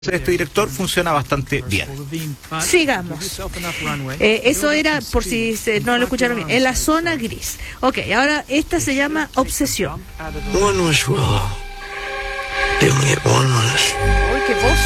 Este director funciona bastante bien. Sigamos. Eso era, por si no lo escucharon bien, en la zona gris. Ok, ahora esta se llama Obsesión. One was wrong. They only get one was. Uy, qué voz.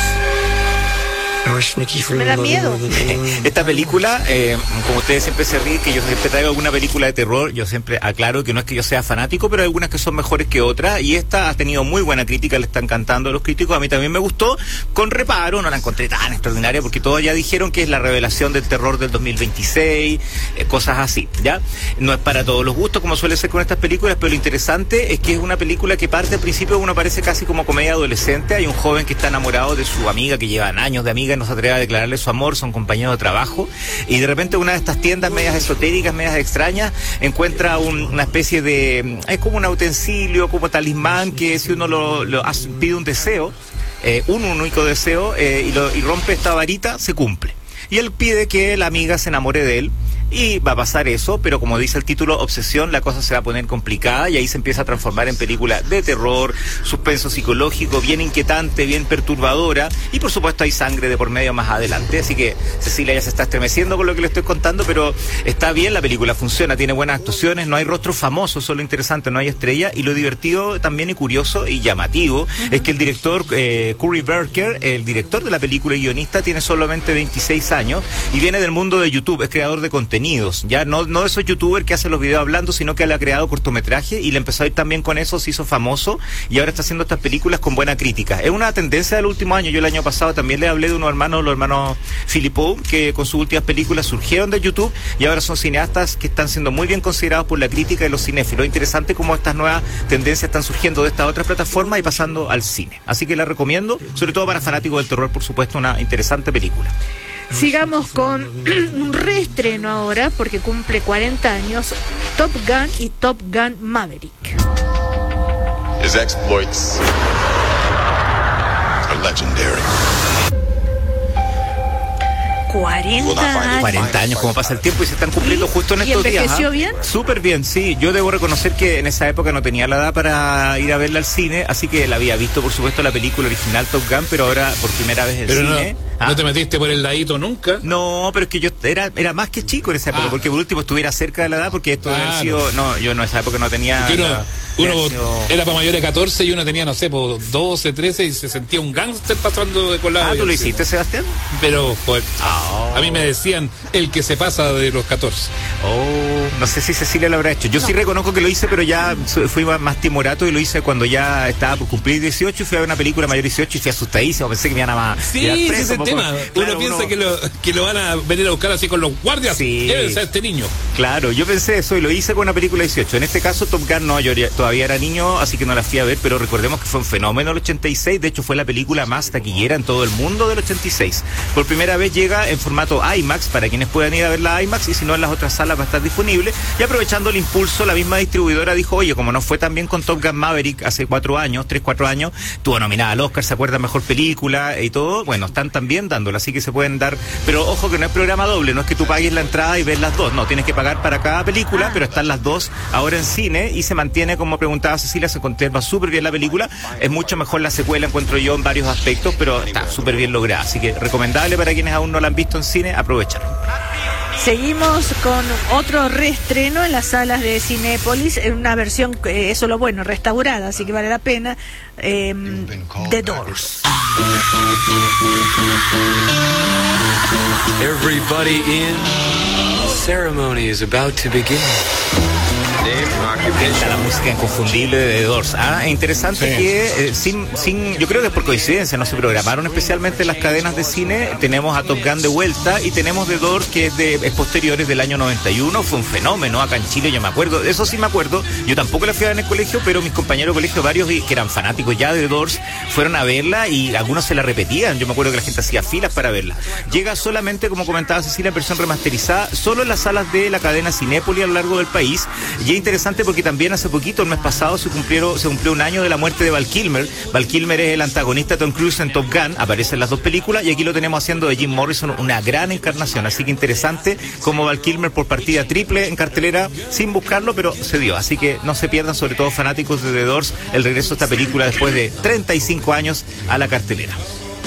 Me da miedo. Esta película, como ustedes siempre se ríen, que yo siempre traigo alguna película de terror, yo siempre aclaro que no es que yo sea fanático, pero hay algunas que son mejores que otras, y esta ha tenido muy buena crítica, le está encantando a los críticos, a mí también me gustó, con reparo, no la encontré tan extraordinaria, porque todos ya dijeron que es la revelación del terror del 2026, cosas así, ¿ya? No es para todos los gustos, como suele ser con estas películas, pero lo interesante es que es una película que parte al principio, uno parece casi como comedia adolescente, hay un joven que está enamorado de su amiga, que llevan años de amiga, no se atreve a declararle su amor, son compañeros de trabajo, y de repente una de estas tiendas medias esotéricas, medias extrañas, encuentra una especie de, es como un utensilio, como talismán, que si uno pide un deseo, un único deseo, y rompe esta varita, se cumple. Y él pide que la amiga se enamore de él, y va a pasar eso, pero como dice el título, Obsesión, la cosa se va a poner complicada y ahí se empieza a transformar en película de terror, suspenso psicológico, bien inquietante, bien perturbadora, y por supuesto hay sangre de por medio más adelante, así que Cecilia ya se está estremeciendo con lo que le estoy contando, pero está bien, la película funciona, tiene buenas actuaciones, no hay rostros famosos, eso es lo interesante, no hay estrella, y lo divertido también y curioso y llamativo es que el director Curry Berker, el director de la película y guionista, tiene solamente 26 años y viene del mundo de YouTube, es creador de contenidos, ya no de esos youtubers que hacen los videos hablando, sino que él ha creado cortometraje y le empezó a ir también con eso, se hizo famoso y ahora está haciendo estas películas con buena crítica. Es una tendencia del último año. Yo el año pasado también le hablé de unos hermanos, los hermanos Philippou, que con sus últimas películas surgieron de YouTube y ahora son cineastas que están siendo muy bien considerados por la crítica y los cinéfilos. Interesante cómo estas nuevas tendencias están surgiendo de estas otras plataformas y pasando al cine. Así que la recomiendo, sobre todo para fanáticos del terror, por supuesto, una interesante película. Sigamos con un reestreno ahora, porque cumple 40 años, Top Gun y Top Gun Maverick. His exploits are legendary. 40 años, como pasa el tiempo y se están cumpliendo justo en estos días. ¿Y envejeció bien? Súper bien, sí. Yo debo reconocer que en esa época no tenía la edad para ir a verla al cine, así que la había visto, por supuesto, la película original Top Gun, pero ahora por primera vez en cine. ¿No te metiste por el ladito nunca? No, pero es que yo era más que chico en esa época, porque por último estuviera cerca de la edad, porque esto había sido... No, yo en esa época no tenía... Uno era para mayores de 14 y uno tenía, no sé, por 12, 13 y se sentía un gángster pasando de colado. ¿Tú lo hiciste, Sebastián? Pero, joder, a mí me decían el que se pasa de los 14. No sé si Cecilia lo habrá hecho. Yo sí reconozco que lo hice, pero ya fui más timorato y lo hice cuando ya estaba por cumplir 18 y fui a ver una película mayor de 18 y fui asustadísimo, pensé que me iban a... Sí, ese es el tema. Claro, uno piensa que lo van a venir a buscar así con los guardias. Sí. Debe ser este niño. Claro, yo pensé eso y lo hice con una película de 18. En este caso, Top Gun no, yo todavía era niño, así que no la fui a ver, pero recordemos que fue un fenómeno el 86, de hecho fue la película más taquillera en todo el mundo del 86. Por primera vez llega en formato IMAX, para quienes puedan ir a ver la IMAX, y si no en las otras salas va a estar disponible, y aprovechando el impulso, la misma distribuidora dijo, oye, como no fue tan bien con Top Gun Maverick hace 4 años, tuvo nominada al Oscar, se acuerda, mejor película y todo, bueno, están también dándola, así que se pueden dar, pero ojo que no es programa doble, no es que tú pagues la entrada y ves las dos, no, tienes que pagar para cada película, pero están las dos ahora en cine y se mantiene, como preguntaba Cecilia, se conserva súper bien la película, es mucho mejor la secuela, encuentro yo, en varios aspectos, pero está súper bien lograda, así que recomendable para quienes aún no la han visto en cine, aprovechar. Seguimos con otro reestreno en las salas de Cinépolis, en una versión, eso lo bueno, restaurada, así que vale la pena, The Doors. Everybody in. Ceremony is about to begin. La música inconfundible de The Doors. Es interesante que yo creo que por coincidencia no se programaron especialmente las cadenas de cine. Tenemos a Top Gun de vuelta y tenemos The Doors, que es posteriores del año 91. Fue un fenómeno acá en Chile, yo me acuerdo, eso sí me acuerdo. Yo tampoco la fui a ver en el colegio, pero mis compañeros de colegio, varios que eran fanáticos ya de The Doors, fueron a verla y algunos se la repetían. Yo me acuerdo que la gente hacía filas para verla. Llega solamente, como comentaba Cecilia, en versión remasterizada, solo en las salas de la cadena Cinépolis a lo largo del país. Y es interesante porque también hace poquito, el mes pasado, se cumplió un año de la muerte de Val Kilmer. Val Kilmer es el antagonista de Tom Cruise en Top Gun, aparece en las dos películas y aquí lo tenemos haciendo de Jim Morrison, una gran encarnación, así que interesante como Val Kilmer por partida triple en cartelera sin buscarlo, pero se dio, así que no se pierdan, sobre todo fanáticos de The Doors, el regreso de esta película después de 35 años a la cartelera.